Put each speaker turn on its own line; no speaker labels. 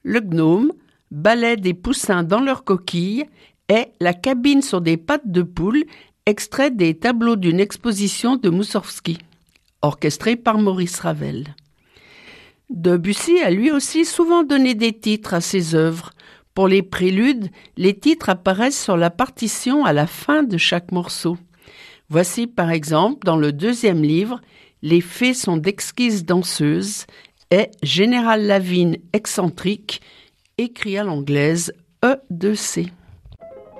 Le gnome, balai des poussins dans leurs coquilles et La cabine sur des pattes de poule, extrait des tableaux d'une exposition de Moussorgsky, orchestré par Maurice Ravel. Debussy a lui aussi souvent donné des titres à ses œuvres. Pour les préludes, les titres apparaissent sur la partition à la fin de chaque morceau. Voici par exemple dans le 2e livre « Les fées sont d'exquises danseuses » et « Général Lavigne excentrique » écrit à l'anglaise E2C.